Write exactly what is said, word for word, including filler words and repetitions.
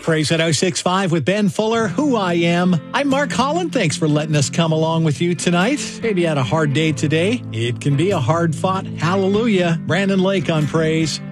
Praise at oh six five with Ben Fuller, Who I Am. I'm Mark Holland. Thanks for letting us come along with you tonight. Maybe you had a hard day today. It can be a hard fought hallelujah. Brandon Lake on Praise.